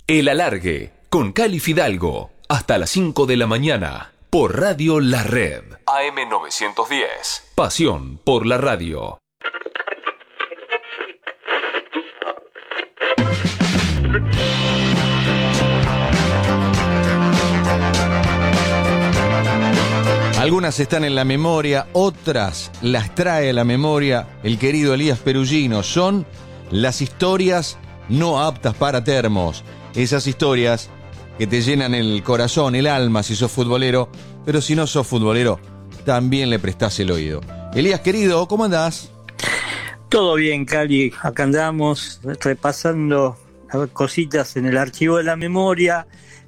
El Alargue, con Cali Fidalgo, hasta las 5 de la mañana, por Radio La Red. AM910. Pasión por la radio. Algunas están en la memoria, otras las trae a la memoria el querido Elías Perugino. Son las historias no aptas para termos. Esas historias que te llenan el corazón, el alma si sos futbolero, pero si no sos futbolero, también le prestás el oído. Elías, querido, ¿cómo andás? Todo bien, Cali. Acá andamos repasando cositas en el archivo de la memoria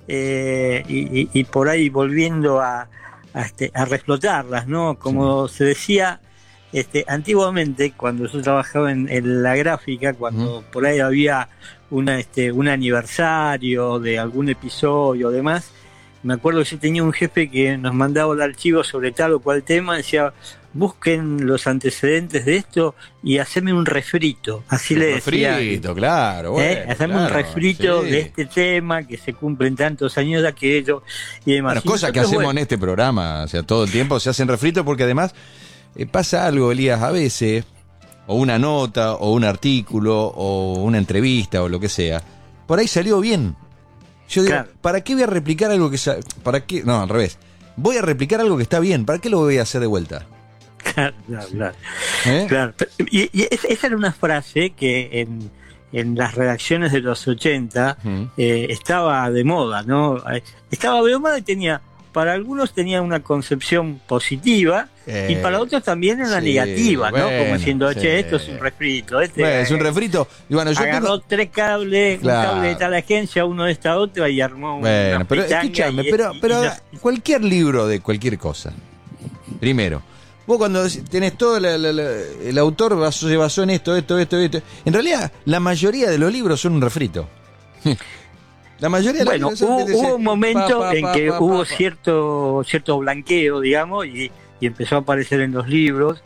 y por ahí volviendo a reflotarlas, ¿no? Como se decía antiguamente, cuando yo trabajaba en la gráfica, cuando por ahí había un aniversario de algún episodio o demás, me acuerdo que yo tenía un jefe que nos mandaba el archivo sobre tal o cual tema, decía, busquen los antecedentes de esto y haceme un refrito, así le decía. Refrito, claro. Bueno, haceme un refrito de este tema, que se cumplen tantos años de aquello y demás. Bueno, cosas que hacemos en este programa, o sea, todo el tiempo se hacen refritos porque además pasa algo, Elías, a veces, o una nota, o un artículo, o una entrevista, o lo que sea, por ahí salió bien. Yo digo, claro, ¿para qué voy a replicar algo que... ¿Para qué? No, al revés. Voy a replicar algo que está bien, ¿para qué lo voy a hacer de vuelta? Claro. Claro. Y esa era una frase que en las redacciones de los 80 estaba de moda, ¿no? Estaba de moda y para algunos tenía una concepción positiva y para otros también era negativa, ¿no? Bueno, como diciendo, che, esto es un refrito. Es un refrito. Y bueno, yo agarró tres cables, claro, un cable de tal agencia, uno de esta otra y armó una pero escúchame, pero cualquier libro de cualquier cosa, primero, vos cuando tenés todo el autor se basó en esto. En realidad, la mayoría de los libros son un refrito. La mayoría de los libros hubo un momento en que hubo cierto blanqueo, digamos, y empezó a aparecer en los libros,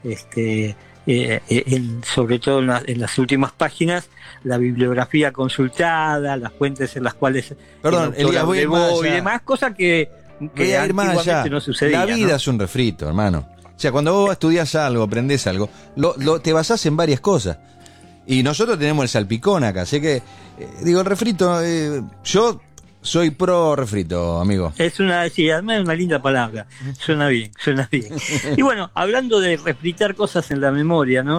sobre todo en las últimas páginas, la bibliografía consultada, las fuentes en las cuales... Perdón, Elías, voy a ir más allá. Y demás cosas que antiguamente no sucedía. La vida, ¿no? Es un refrito, hermano. O sea, cuando vos estudiás algo, aprendés algo, te basás en varias cosas. Y nosotros tenemos el salpicón acá, así que, el refrito, yo soy pro refrito, amigo. Además es una linda palabra, suena bien. Y bueno, hablando de refritar cosas en la memoria, ¿no?